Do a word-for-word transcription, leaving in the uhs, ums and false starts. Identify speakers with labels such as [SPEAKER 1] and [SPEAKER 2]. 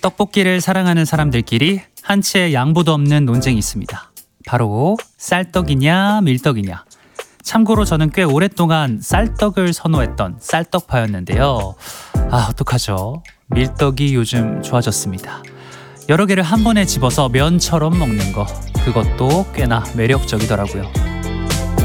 [SPEAKER 1] 떡볶이를 사랑하는 사람들끼리 한치의 양보도 없는 논쟁이 있습니다. 바로 쌀떡이냐 밀떡이냐. 참고로 저는 꽤 오랫동안 쌀떡을 선호했던 쌀떡파였는데요. 아, 어떡하죠? 밀떡이 요즘 좋아졌습니다. 여러 개를 한 번에 집어서 면처럼 먹는 거, 그것도 꽤나 매력적이더라고요.